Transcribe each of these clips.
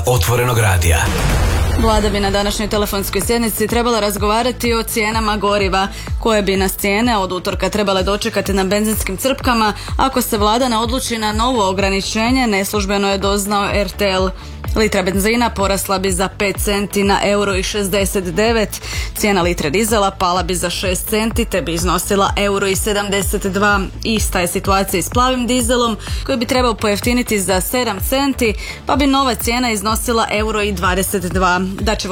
Otvorenog radija. Vlada bi na današnjoj telefonskoj sjednici trebala razgovarati o cijenama goriva, koje bi nas cijene od utorka trebale dočekati na benzinskim crpkama. Ako se vlada ne odluči na novo ograničenje, neslužbeno je doznao RTL. Litra benzina porasla bi za 5 centi na €1,69, cijena litre dizela pala bi za 6 centi te bi iznosila €1,72. Ista je situacija i s plavim dizelom koji bi trebao pojeftiniti za 7 centi pa bi nova cijena iznosila €1,22.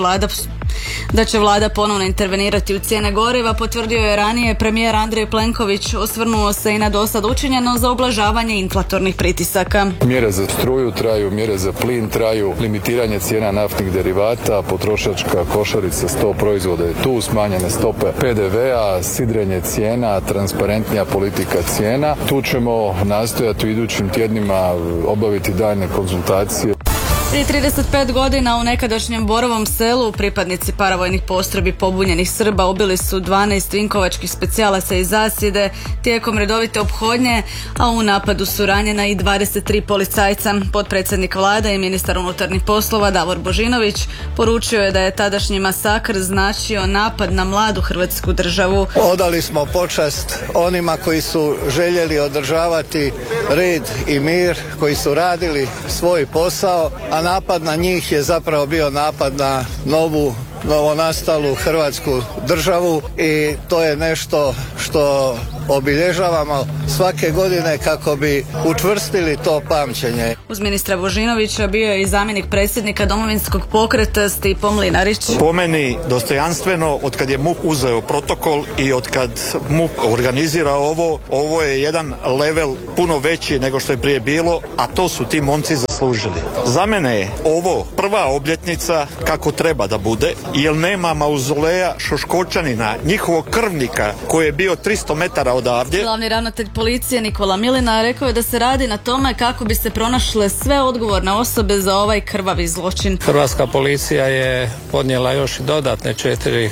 Da će vlada ponovno intervenirati u cijene goriva potvrdio je ranije premijer Andrej Plenković. Osvrnuo se i na dosad učinjeno za ublažavanje inflatornih pritisaka. Mjere za struju traju, mjere za plin traju, limitiranje cijena naftnih derivata, potrošačka košarica 100 proizvoda je tu, smanjene stope PDV-a, sidrenje cijena, transparentnija politika cijena. Tu ćemo nastojati u idućim tjednima obaviti daljnje konzultacije. Prije 35 godina u nekadašnjem Borovom selu pripadnici paravojnih postrojbi pobunjenih Srba ubili su 12 vinkovačkih specijalaca iz zasjede tijekom redovite ophodnje, a u napadu su ranjena i 23 policajca. Potpredsjednik vlade i ministar unutarnjih poslova Davor Božinović poručio je da je tadašnji masakr značio napad na mladu Hrvatsku državu. Odali smo počast onima koji su željeli održavati red i mir, koji su radili svoj posao, a napad na njih je zapravo bio napad na novonastalu Hrvatsku državu i to je nešto što obilježavamo svake godine kako bi učvrstili to pamćenje. Uz ministra Božinovića bio je i zamjenik predsjednika Domovinskog pokreta Stipo Mlinarić. Po meni dostojanstveno, od kad je MUP uzeo protokol i od kad MUP organizira ovo je jedan level puno veći nego što je prije bilo, a to su ti momci zaslužili. Za mene je ovo prva obljetnica kako treba da bude, jer nema mauzoleja Šoškočanina, njihovog krvnika koji je bio 300 metara odavdje. Glavni ravnatelj policije Nikola Milina rekao je da se radi na tome kako bi se pronašle sve odgovorne osobe za ovaj krvavi zločin. Hrvatska policija je podnijela još i dodatne 4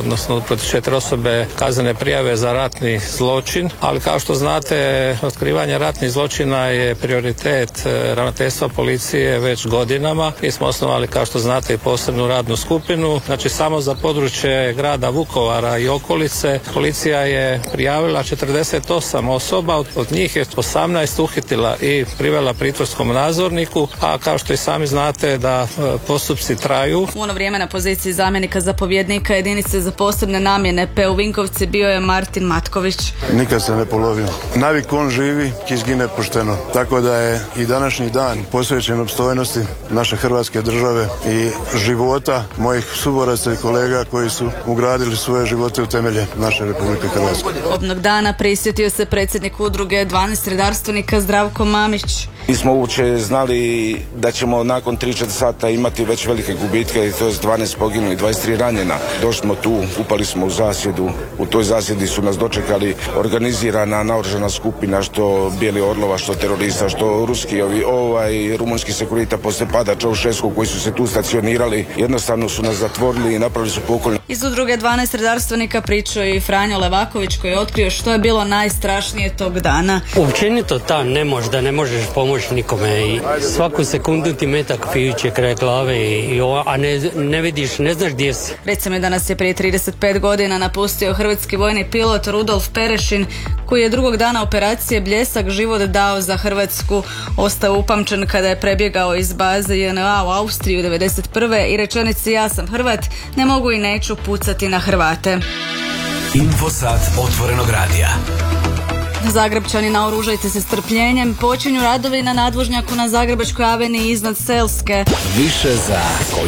osobe kaznene prijave za ratni zločin, ali kao što znate, otkrivanje ratnih zločina je prioritet ravnateljstva policije već godinama. Mi smo osnovali, kao što znate, i posebnu radnu skupinu. Znači, samo za područje grada Vukovara i okolice policija je prijavila 48 osoba, od njih je 18 uhitila i privela pritvorskom nadzorniku, a kao što i sami znate da postupci traju. U ono vrijeme na poziciji zamjenika zapovjednika jedinice za posebne namjene PU Vinkovci bio je Martin Matković. Nikad se ne polovio. Navik on živi, ki izgine pošteno. Tako da je i današnji dan posvećen opstojnosti naše Hrvatske države i života mojih suboraca i kolega koji su ugradili svoje živote u temelje naše Republike Hrvatske. Obnog dana prisjetio se predsjednik udruge 12 redarstvenika Zdravko Mamić. Nismo uopće znali da ćemo nakon 3-4 sata imati već velike gubitke, to je 12 poginulih, 23 ranjena. Došli smo tu, upali smo u zasjedu, u toj zasjedi su nas dočekali organizirana naoružana skupina, što Bijeli Orlova, što terorista, što ruski, rumunski sekurita poslije pada Čaušesku koji su se tu stacionirali. Jednostavno su nas zatvorili i napravili su pokolj. Iz udruge 12 redarstvenika pričao i Franjo Levaković koji je otkrio što je bilo najstrašnije tog dana. Općenito ne možeš pomoći nikome i svaku sekundu ti metak pijuće kraj glave a ne vidiš, ne znaš gdje si. Recimo da nas je prije 35 godina napustio hrvatski vojni pilot Rudolf Perešin koji je drugog dana operacije Bljesak život dao za Hrvatsku. Ostao upamćen kada je prebjegao iz baze JNA u Austriju 1991. i rečenici ja sam Hrvat, ne mogu i neću pucati na Hrvate. Infosat Otvorenog radija. Zagrepčani, naoružajte se strpljenjem. Počinju radovi na nadvožnjaku na Zagrebačkoj aveniji iznad Selske. Više za